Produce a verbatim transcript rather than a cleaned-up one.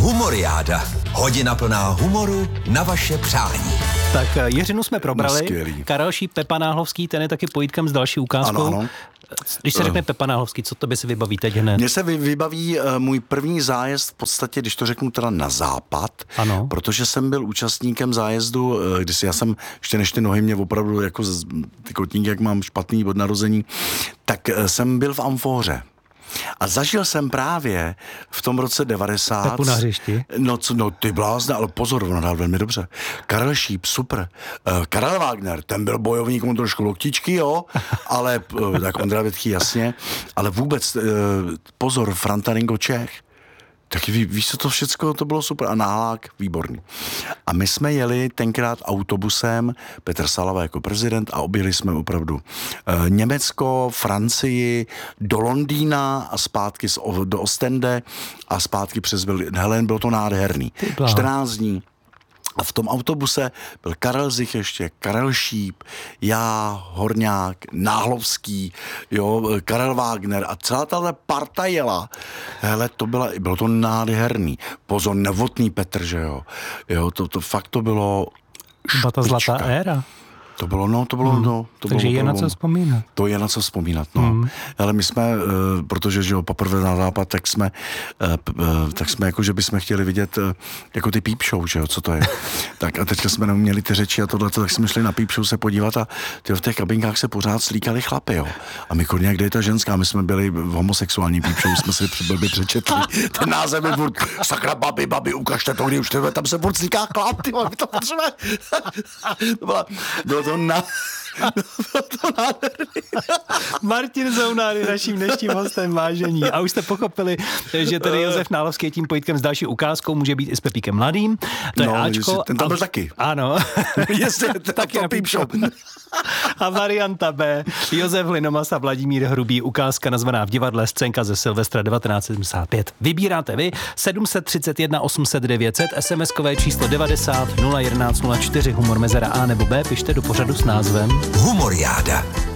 Humoriáda. Hodina plná humoru na vaše přání. Tak Jiřinu jsme probrali. No, Karel Šíp, Pepa Náhlovský, ten je taky pojítkem s další ukázkou. Ano, ano. Když se řekne Pepa Náhlovský, co to by si vybaví teď hned? Mně se vybaví uh, můj první zájezd v podstatě, když to řeknu teda na západ, Ano. protože jsem byl účastníkem zájezdu, uh, když já jsem, ještě než ty nohy mě opravdu jako z, ty kotníky, jak mám špatný od narození, tak uh, jsem byl v Amfóře. A zažil jsem právě v tom roce devadesát... Pepu na hřišti? No, co, no ty blázne, ale pozor, on hrál velmi dobře. Karel Šíp, super. Uh, Karel Wagner, ten byl bojovník, on trošku loktičky, jo, ale uh, tak Ondra Větký, jasně, ale vůbec, uh, pozor, Franta Ringo Čech, taky ví, víš, co to všecko, to bylo super. A Nálák, výborný. A my jsme jeli tenkrát autobusem, Petr Salava jako prezident, a objeli jsme opravdu e, Německo, Francii, do Londýna a zpátky z, do Ostende a zpátky přes Helen, bylo to nádherný. čtrnáct dní. A v tom autobuse byl Karel Zich ještě, Karel Šíp, já, Horňák, Náhlovský, jo, Karel Wagner a celá tahle parta jela. Hele, to byla, bylo to nádherný. Pozor, Novotný Petr, že jo. Jo, to, to fakt to bylo Byla ta zlatá éra. To bylo, no, to bylo, hmm. no. To Takže bylo, je na co vzpomínat. To je na co vzpomínat, no. Hmm. Ale my jsme, protože, že jo, poprvé na západ, tak jsme, tak jsme jako, že bychom chtěli vidět jako ty Peep Show, že jo, co to je. Tak a teďka jsme neměli ty řeči a tohleto, tak jsme šli na Peep Show se podívat a tyjo, v těch kabinkách se pořád slíkali chlapy, jo. A my kurně, kde je ta ženská, my jsme byli v homosexuální Peep Show, jsme si blbě přečetli. Ten název je furt, sakra, babi, babi, ukažte to, kdy už tyhle, tam se furt slíká chlap, ty my to potřebujeme. To byla, bylo to na... Bylo to nádherný. Martin Zounár je naším dnešním hostem, vážení. A už jste pochopili, že tady Josef Náhlovský je tím pojítkem s další ukázkou, může být i s Pepíkem Mladým. To je no, Ačko. Ten tam byl a... taky. Ano. Jestli, taky na Peep Show. A varianta B, Josef Linomaz a Vladimír Hrubý, ukázka nazvaná V divadle, scénka ze Silvestra devatenáct sedmdesát pět. Vybíráte vy sedm set třicet jedna osm set devět set, SMSkové číslo devadesát nula jedenáct nula čtyři, humor mezera A nebo B, pište do pořadu s názvem Humoriáda.